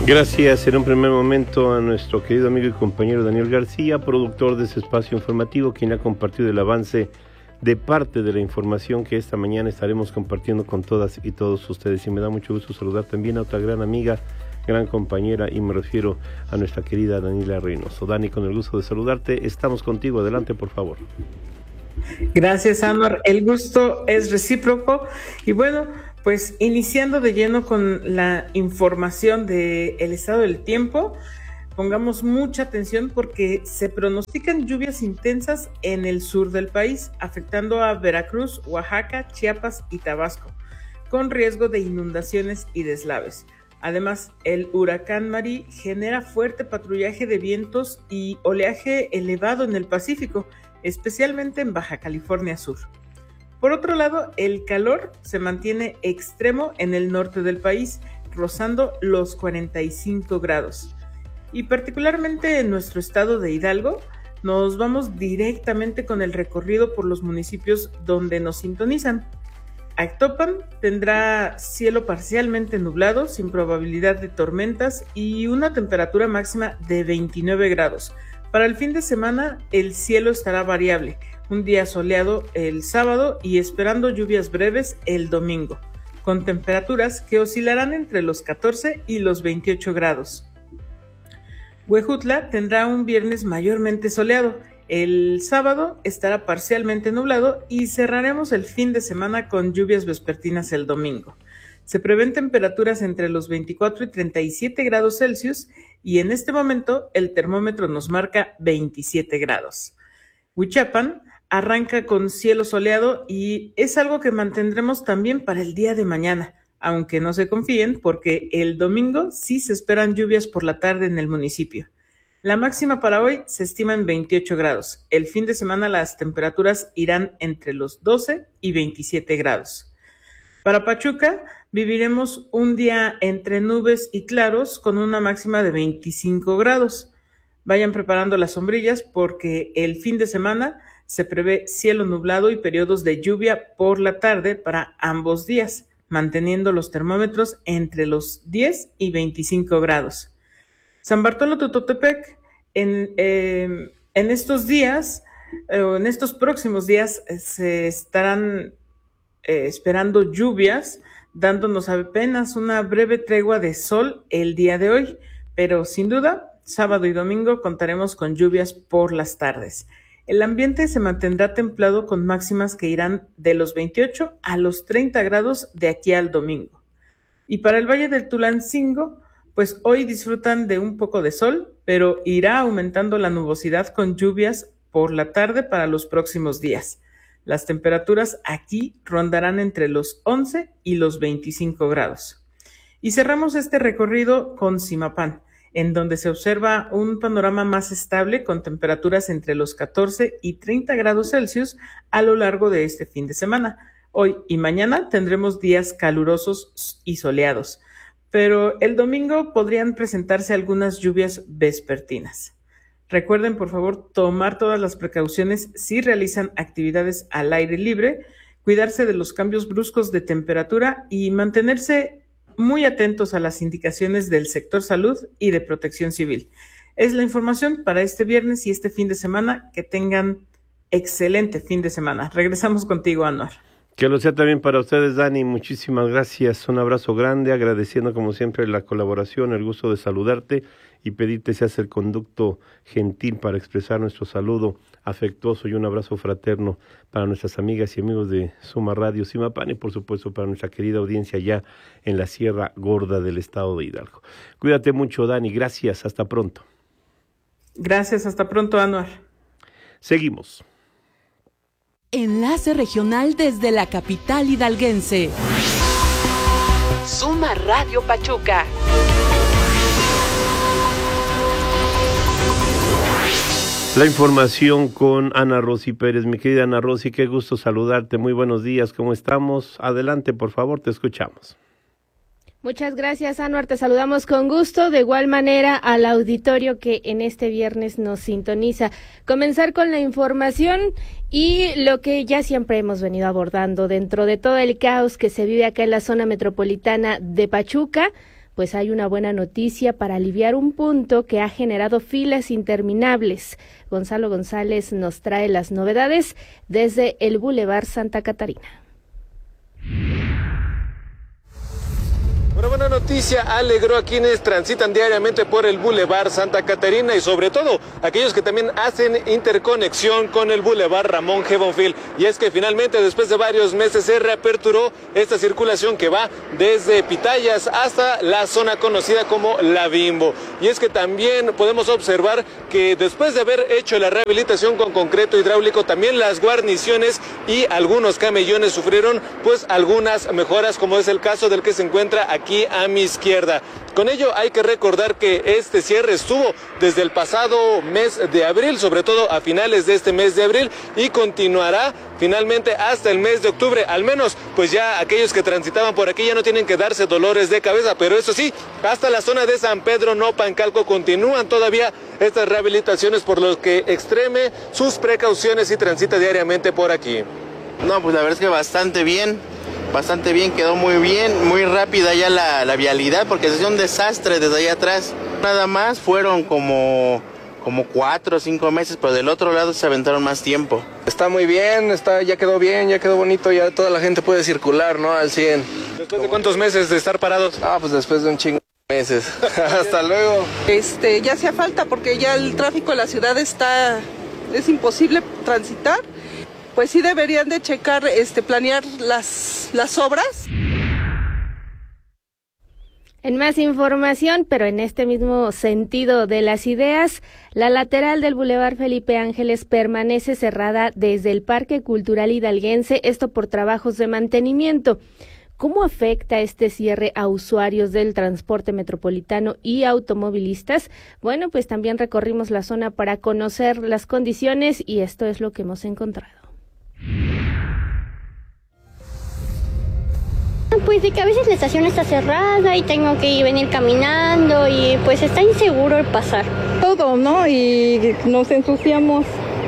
Gracias en un primer momento a nuestro querido amigo y compañero Daniel García, productor de ese espacio informativo, quien ha compartido el avance de parte de la información que esta mañana estaremos compartiendo con todas y todos ustedes. Y me da mucho gusto saludar también a otra gran amiga, gran compañera, y me refiero a nuestra querida Daniela Reynoso. Dani, con el gusto de saludarte, estamos contigo, adelante por favor. Gracias, Anuar, el gusto es recíproco. Y bueno, pues iniciando de lleno con la información del estado del tiempo, pongamos mucha atención porque se pronostican lluvias intensas en el sur del país, afectando a Veracruz, Oaxaca, Chiapas y Tabasco, con riesgo de inundaciones y deslaves. Además, el huracán Mari genera fuerte patrullaje de vientos y oleaje elevado en el Pacífico, especialmente en Baja California Sur. Por otro lado, el calor se mantiene extremo en el norte del país, rozando los 45 grados. Y particularmente en nuestro estado de Hidalgo, nos vamos directamente con el recorrido por los municipios donde nos sintonizan. Actopan tendrá cielo parcialmente nublado, sin probabilidad de tormentas y una temperatura máxima de 29 grados. Para el fin de semana, el cielo estará variable. Un día soleado el sábado y esperando lluvias breves el domingo, con temperaturas que oscilarán entre los 14 y los 28 grados. Huejutla tendrá un viernes mayormente soleado. El sábado estará parcialmente nublado y cerraremos el fin de semana con lluvias vespertinas el domingo. Se prevén temperaturas entre los 24 y 37 grados Celsius y en este momento el termómetro nos marca 27 grados. Huichapan arranca con cielo soleado y es algo que mantendremos también para el día de mañana, aunque no se confíen porque el domingo sí se esperan lluvias por la tarde en el municipio. La máxima para hoy se estima en 28 grados. El fin de semana las temperaturas irán entre los 12 y 27 grados. Para Pachuca viviremos un día entre nubes y claros con una máxima de 25 grados. Vayan preparando las sombrillas porque el fin de semana se prevé cielo nublado y periodos de lluvia por la tarde para ambos días, manteniendo los termómetros entre los 10 y 25 grados. San Bartolo Tototepec, en estos días, en estos próximos días, se estarán esperando lluvias, dándonos apenas una breve tregua de sol el día de hoy, pero sin duda, sábado y domingo contaremos con lluvias por las tardes. El ambiente se mantendrá templado con máximas que irán de los 28 a los 30 grados de aquí al domingo. Y para el Valle del Tulancingo, pues hoy disfrutan de un poco de sol, pero irá aumentando la nubosidad con lluvias por la tarde para los próximos días. Las temperaturas aquí rondarán entre los 11 y los 25 grados. Y cerramos este recorrido con Zimapán, en donde se observa un panorama más estable con temperaturas entre los 14 y 30 grados Celsius a lo largo de este fin de semana. Hoy y mañana tendremos días calurosos y soleados, pero el domingo podrían presentarse algunas lluvias vespertinas. Recuerden, por favor, tomar todas las precauciones si realizan actividades al aire libre, cuidarse de los cambios bruscos de temperatura y mantenerse muy atentos a las indicaciones del sector salud y de protección civil. Es la información para este viernes y este fin de semana. Que tengan excelente fin de semana. Regresamos contigo, Anuar. Que lo sea también para ustedes, Dani. Muchísimas gracias. Un abrazo grande, agradeciendo como siempre la colaboración, el gusto de saludarte y pedirte seas el conducto gentil para expresar nuestro saludo afectuoso y un abrazo fraterno para nuestras amigas y amigos de Suma Radio Zimapán y por supuesto para nuestra querida audiencia allá en la Sierra Gorda del estado de Hidalgo. Cuídate mucho, Dani. Gracias. Hasta pronto. Gracias. Hasta pronto, Anuar. Seguimos. Enlace regional desde la capital hidalguense. Suma Radio Pachuca. La información con Ana Rosy Pérez. Mi querida Ana Rosy, qué gusto saludarte. Muy buenos días, ¿cómo estamos? Adelante, por favor, te escuchamos. Muchas gracias, Anuar. Te saludamos con gusto. De igual manera al auditorio que en este viernes nos sintoniza. Comenzar con la información y lo que ya siempre hemos venido abordando dentro de todo el caos que se vive acá en la zona metropolitana de Pachuca. pues hay una buena noticia para aliviar un punto que ha generado filas interminables. Gonzalo González nos trae las novedades desde el Boulevard Santa Catarina. Una buena noticia alegró a quienes transitan diariamente por el Boulevard Santa Catarina y sobre todo aquellos que también hacen interconexión con el Boulevard Ramón G. Bonfil. Y es que finalmente después de varios meses se reaperturó esta circulación que va desde Pitayas hasta la zona conocida como La Bimbo. Y es que también podemos observar que después de haber hecho la rehabilitación con concreto hidráulico, también las guarniciones y algunos camellones sufrieron pues algunas mejoras, como es el caso del que se encuentra aquí a mi izquierda. Con ello hay que recordar que este cierre estuvo desde el pasado mes de abril, sobre todo a finales de este mes de abril, y continuará finalmente hasta el mes de octubre. Al menos pues ya aquellos que transitaban por aquí ya no tienen que darse dolores de cabeza, pero eso sí, hasta la zona de San Pedro Nopancalco continúan todavía estas rehabilitaciones, por lo que extreme sus precauciones y transita diariamente por aquí. No, pues la verdad es que bastante bien, quedó muy bien, muy rápida ya la vialidad, porque se hizo un desastre desde allá atrás. Nada más fueron como 4 o 5 meses, pero del otro lado se aventaron más tiempo. Está muy bien, ya quedó bien, ya quedó bonito, ya toda la gente puede circular, ¿no? Al 100. ¿Después de cuántos meses de estar parados? Pues después de un chingo de meses. Hasta luego. Ya hacía falta porque ya el tráfico de la ciudad es imposible transitar. Pues sí deberían de checar, planear las obras. En más información, pero en este mismo sentido de las ideas, la lateral del Boulevard Felipe Ángeles permanece cerrada desde el Parque Cultural Hidalguense, esto por trabajos de mantenimiento. ¿Cómo afecta este cierre a usuarios del transporte metropolitano y automovilistas? Bueno, pues también recorrimos la zona para conocer las condiciones y esto es lo que hemos encontrado. Pues de que a veces la estación está cerrada y tengo que venir caminando y pues está inseguro el pasar. Todo, ¿no? Y nos ensuciamos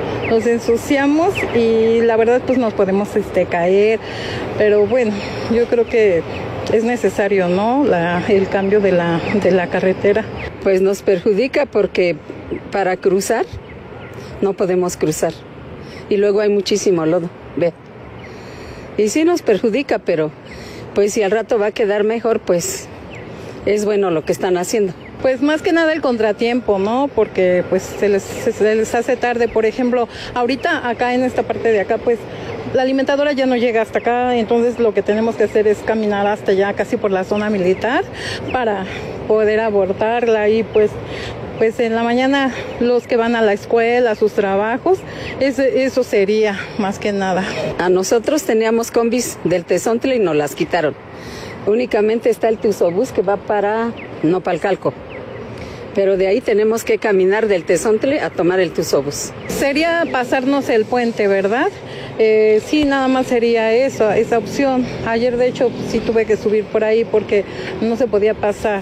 y la verdad pues nos podemos caer, pero bueno, yo creo que es necesario, ¿no? El cambio de la carretera. Pues nos perjudica porque para cruzar no podemos cruzar y luego hay muchísimo lodo, ve. Y sí nos perjudica, pero pues si al rato va a quedar mejor, pues es bueno lo que están haciendo. Pues más que nada el contratiempo, ¿no? Porque pues se les hace tarde. Por ejemplo, ahorita acá en esta parte de acá, pues la alimentadora ya no llega hasta acá, entonces lo que tenemos que hacer es caminar hasta allá, casi por la zona militar, para poder abordarla y pues en la mañana los que van a la escuela, a sus trabajos, eso sería más que nada. A nosotros teníamos combis del Tezontle y nos las quitaron. Únicamente está el Tuzobús que va para Nopalcalco. Pero de ahí tenemos que caminar del Tezontle a tomar el Tuzobús. Sería pasarnos el puente, ¿verdad? Sí, nada más sería esa opción. Ayer, de hecho, sí tuve que subir por ahí porque no se podía pasar.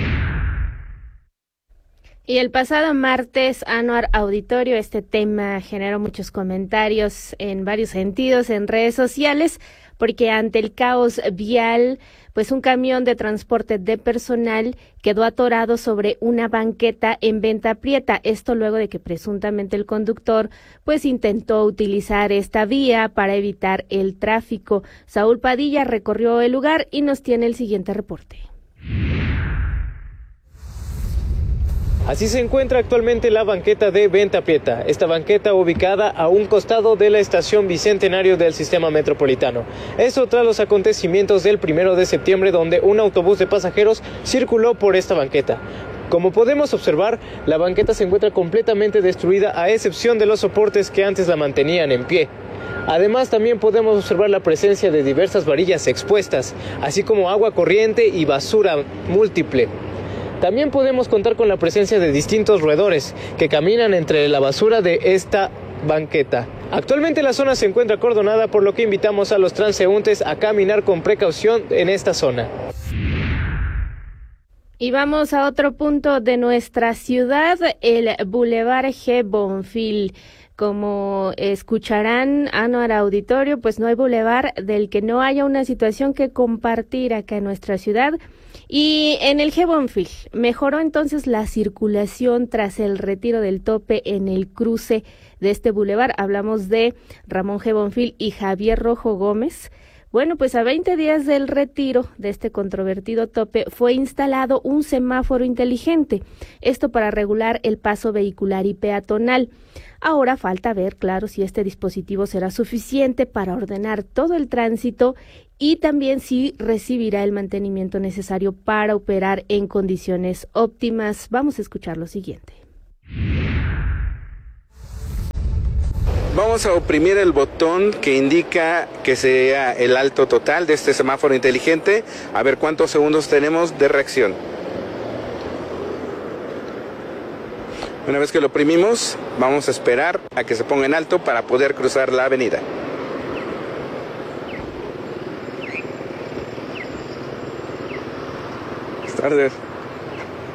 Y el pasado martes, Anuar Auditorio, este tema generó muchos comentarios en varios sentidos en redes sociales, porque ante el caos vial, pues un camión de transporte de personal quedó atorado sobre una banqueta en Venta Prieta. Esto luego de que presuntamente el conductor pues intentó utilizar esta vía para evitar el tráfico. Saúl Padilla recorrió el lugar y nos tiene el siguiente reporte. Así se encuentra actualmente la banqueta de Venta Prieta, esta banqueta ubicada a un costado de la estación Bicentenario del Sistema Metropolitano. Esto tras los acontecimientos del 1 de septiembre, donde un autobús de pasajeros circuló por esta banqueta. Como podemos observar, la banqueta se encuentra completamente destruida, a excepción de los soportes que antes la mantenían en pie. Además, también podemos observar la presencia de diversas varillas expuestas, así como agua corriente y basura múltiple. También podemos contar con la presencia de distintos roedores que caminan entre la basura de esta banqueta. Actualmente la zona se encuentra acordonada, por lo que invitamos a los transeúntes a caminar con precaución en esta zona. Y vamos a otro punto de nuestra ciudad, el Boulevard G. Bonfil. Como escucharán, Anuar Auditorio, pues no hay bulevar del que no haya una situación que compartir acá en nuestra ciudad. Y en el Gebonfil, mejoró entonces la circulación tras el retiro del tope en el cruce de este bulevar. Hablamos de Ramón Gebonfil y Javier Rojo Gómez. Bueno, pues a 20 días del retiro de este controvertido tope fue instalado un semáforo inteligente, esto para regular el paso vehicular y peatonal. Ahora falta ver, claro, si este dispositivo será suficiente para ordenar todo el tránsito y también si recibirá el mantenimiento necesario para operar en condiciones óptimas. Vamos a escuchar lo siguiente. Vamos a oprimir el botón que indica que sea el alto total de este semáforo inteligente, a ver cuántos segundos tenemos de reacción. Una vez que lo oprimimos, vamos a esperar a que se ponga en alto para poder cruzar la avenida. Buenas tardes.